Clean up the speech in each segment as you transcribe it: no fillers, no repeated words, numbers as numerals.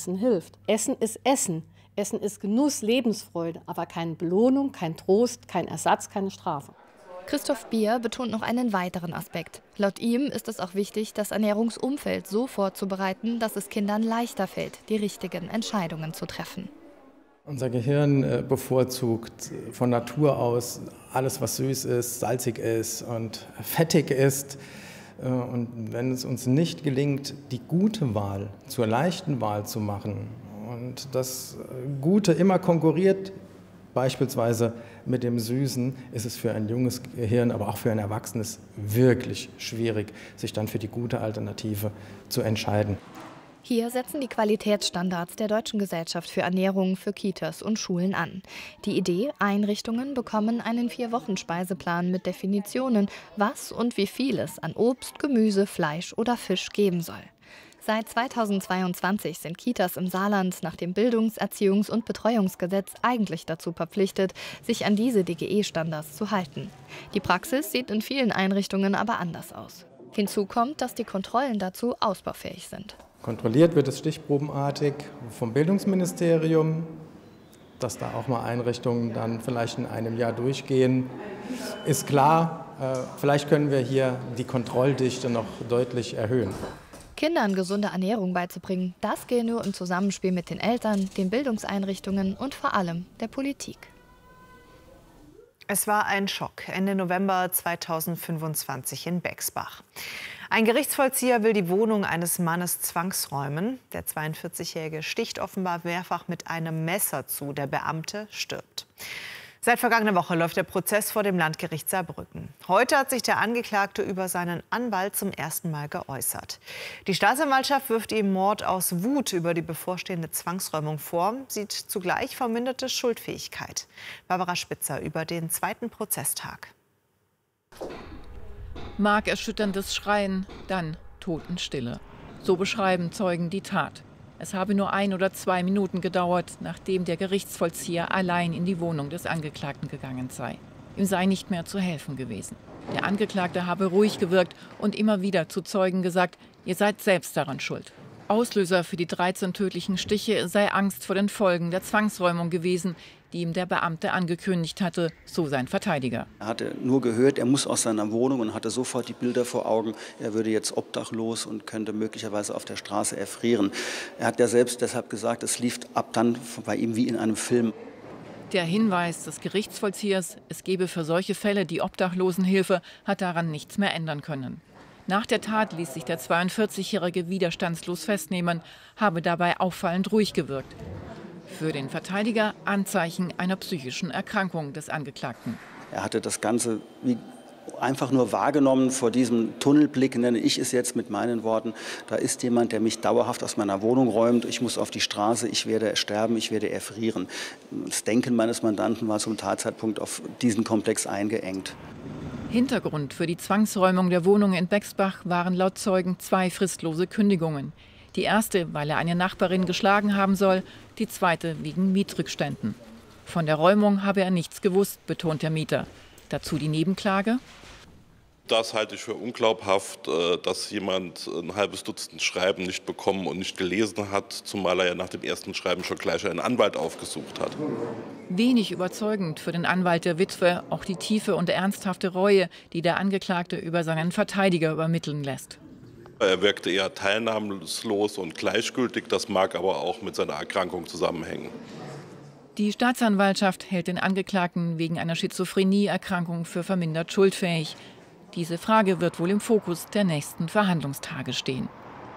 Essen hilft. Essen ist Essen. Essen ist Genuss, Lebensfreude, aber keine Belohnung, kein Trost, kein Ersatz, keine Strafe. Christoph Bier betont noch einen weiteren Aspekt. Laut ihm ist es auch wichtig, das Ernährungsumfeld so vorzubereiten, dass es Kindern leichter fällt, die richtigen Entscheidungen zu treffen. Unser Gehirn bevorzugt von Natur aus alles, was süß ist, salzig ist und fettig ist. Und wenn es uns nicht gelingt, die gute Wahl zur leichten Wahl zu machen und das Gute immer konkurriert, beispielsweise mit dem Süßen, ist es für ein junges Gehirn, aber auch für ein Erwachsenes wirklich schwierig, sich dann für die gute Alternative zu entscheiden. Hier setzen die Qualitätsstandards der Deutschen Gesellschaft für Ernährung für Kitas und Schulen an. Die Idee, Einrichtungen bekommen einen 4-Wochen-Speiseplan mit Definitionen, was und wie viel es an Obst, Gemüse, Fleisch oder Fisch geben soll. Seit 2022 sind Kitas im Saarland nach dem Bildungs-, Erziehungs- und Betreuungsgesetz eigentlich dazu verpflichtet, sich an diese DGE-Standards zu halten. Die Praxis sieht in vielen Einrichtungen aber anders aus. Hinzu kommt, dass die Kontrollen dazu ausbaufähig sind. Kontrolliert wird es stichprobenartig vom Bildungsministerium, dass da auch mal Einrichtungen dann vielleicht in einem Jahr durchgehen. Ist klar, vielleicht können wir hier die Kontrolldichte noch deutlich erhöhen. Kindern gesunde Ernährung beizubringen, das gehe nur im Zusammenspiel mit den Eltern, den Bildungseinrichtungen und vor allem der Politik. Es war ein Schock Ende November 2025 in Bexbach. Ein Gerichtsvollzieher will die Wohnung eines Mannes zwangsräumen. Der 42-Jährige sticht offenbar mehrfach mit einem Messer zu. Der Beamte stirbt. Seit vergangener Woche läuft der Prozess vor dem Landgericht Saarbrücken. Heute hat sich der Angeklagte über seinen Anwalt zum ersten Mal geäußert. Die Staatsanwaltschaft wirft ihm Mord aus Wut über die bevorstehende Zwangsräumung vor, sieht zugleich verminderte Schuldfähigkeit. Barbara Spitzer über den zweiten Prozesstag. Markerschütterndes Schreien, dann Totenstille. So beschreiben Zeugen die Tat. Es habe nur 1 oder 2 Minuten gedauert, nachdem der Gerichtsvollzieher allein in die Wohnung des Angeklagten gegangen sei. Ihm sei nicht mehr zu helfen gewesen. Der Angeklagte habe ruhig gewirkt und immer wieder zu Zeugen gesagt, ihr seid selbst daran schuld. Auslöser für die 13 tödlichen Stiche sei Angst vor den Folgen der Zwangsräumung gewesen, die ihm der Beamte angekündigt hatte, so sein Verteidiger. Er hatte nur gehört, er muss aus seiner Wohnung und hatte sofort die Bilder vor Augen. Er würde jetzt obdachlos und könnte möglicherweise auf der Straße erfrieren. Er hat ja selbst deshalb gesagt, es lief ab dann bei ihm wie in einem Film. Der Hinweis des Gerichtsvollziehers, es gebe für solche Fälle die Obdachlosenhilfe, hat daran nichts mehr ändern können. Nach der Tat ließ sich der 42-Jährige widerstandslos festnehmen, habe dabei auffallend ruhig gewirkt. Für den Verteidiger Anzeichen einer psychischen Erkrankung des Angeklagten. Er hatte das Ganze wie einfach nur wahrgenommen vor diesem Tunnelblick, nenne ich es jetzt mit meinen Worten. Da ist jemand, der mich dauerhaft aus meiner Wohnung räumt. Ich muss auf die Straße, ich werde sterben, ich werde erfrieren. Das Denken meines Mandanten war zum Tatzeitpunkt auf diesen Komplex eingeengt. Hintergrund für die Zwangsräumung der Wohnung in Bexbach waren laut Zeugen 2 fristlose Kündigungen. Die erste, weil er eine Nachbarin geschlagen haben soll, die zweite wegen Mietrückständen. Von der Räumung habe er nichts gewusst, betont der Mieter. Dazu die Nebenklage. Das halte ich für unglaubhaft, dass jemand ein halbes Dutzend Schreiben nicht bekommen und nicht gelesen hat, zumal er ja nach dem ersten Schreiben schon gleich einen Anwalt aufgesucht hat. Wenig überzeugend für den Anwalt der Witwe auch die tiefe und ernsthafte Reue, die der Angeklagte über seinen Verteidiger übermitteln lässt. Er wirkte eher teilnahmslos und gleichgültig, das mag aber auch mit seiner Erkrankung zusammenhängen. Die Staatsanwaltschaft hält den Angeklagten wegen einer Schizophrenie-Erkrankung für vermindert schuldfähig. Diese Frage wird wohl im Fokus der nächsten Verhandlungstage stehen.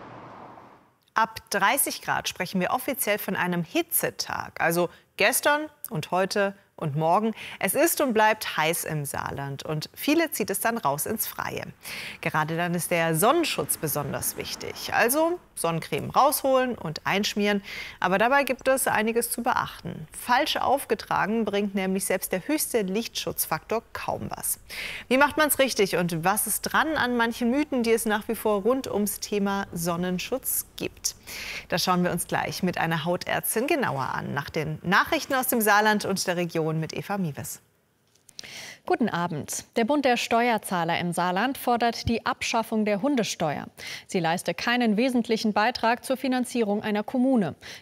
Ab 30 Grad sprechen wir offiziell von einem Hitzetag. Also gestern und heute und morgen. Es ist und bleibt heiß im Saarland und viele zieht es dann raus ins Freie. Gerade dann ist der Sonnenschutz besonders wichtig. Also Sonnencreme rausholen und einschmieren. Aber dabei gibt es einiges zu beachten. Falsch aufgetragen bringt nämlich selbst der höchste Lichtschutzfaktor kaum was. Wie macht man es richtig und was ist dran an manchen Mythen, die es nach wie vor rund ums Thema Sonnenschutz gibt? Das schauen wir uns gleich mit einer Hautärztin genauer an. Nach den Nachrichten aus dem Saarland und der Region mit Eva Miewes. Guten Abend. Der Bund der Steuerzahler im Saarland fordert die Abschaffung der Hundesteuer. Sie leiste keinen wesentlichen Beitrag zur Finanzierung einer Kommune.